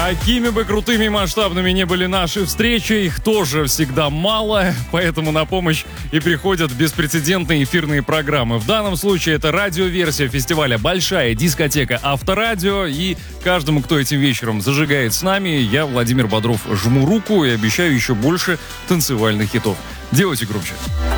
Какими бы крутыми и масштабными ни были наши встречи, их тоже всегда мало, поэтому на помощь и приходят беспрецедентные эфирные программы. В данном случае это радиоверсия фестиваля «Большая дискотека Авторадио», и каждому, кто этим вечером зажигает с нами, я, Владимир Бодров, жму руку и обещаю еще больше танцевальных хитов. Делайте громче.